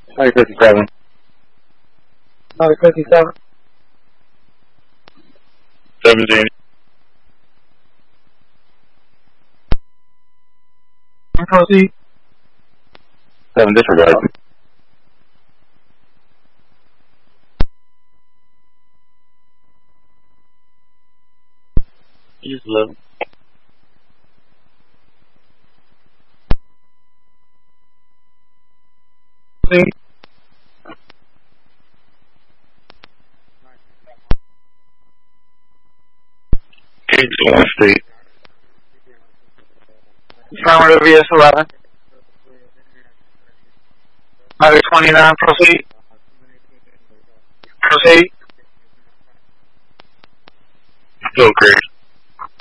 57. 57. 17. Proceed. 7 disregard. Use 11. Proceed. Case 1 state. Affirmative, yes, 11. Highway 29, proceed. Proceed. Still great.